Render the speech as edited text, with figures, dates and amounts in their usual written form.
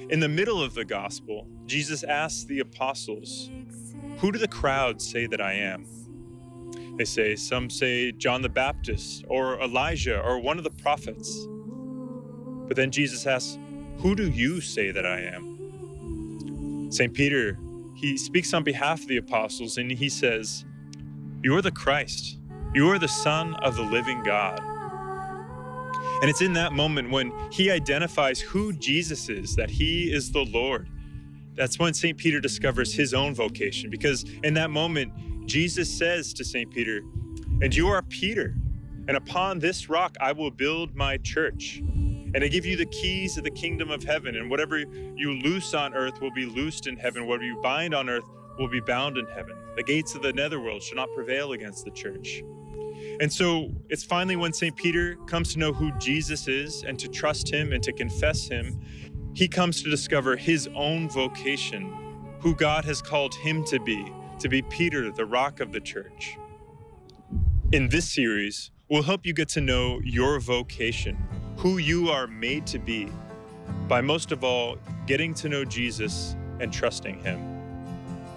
In the middle of the gospel, Jesus asks the apostles, "Who do the crowds say that I am?" Some say John the Baptist or Elijah or one of the prophets. But then Jesus asks, "Who do you say that I am?" St. Peter, he speaks on behalf of the apostles and he says, "You are the Christ. You are the Son of the living God." And it's in that moment when he identifies who Jesus is, that he is the Lord. That's when St. Peter discovers his own vocation, because in that moment, Jesus says to St. Peter, "And you are Peter, and upon this rock I will build my church. And I give you the keys of the kingdom of heaven, and whatever you loose on earth will be loosed in heaven. Whatever you bind on earth will be bound in heaven. The gates of the netherworld shall not prevail against the church." And so it's finally when St. Peter comes to know who Jesus is and to trust him and to confess him, he comes to discover his own vocation, who God has called him to be Peter, the rock of the church. In this series, we'll help you get to know your vocation, who you are made to be, by most of all, getting to know Jesus and trusting him.